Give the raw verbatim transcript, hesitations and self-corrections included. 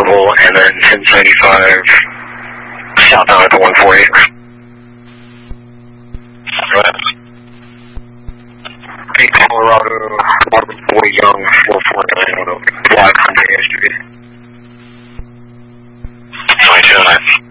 level, and then ten seventy-five southbound at the one forty. Go ahead. Hey, Colorado, Robert Boy Young, four four nine on a black Hyundai S U V. twenty-two and a half.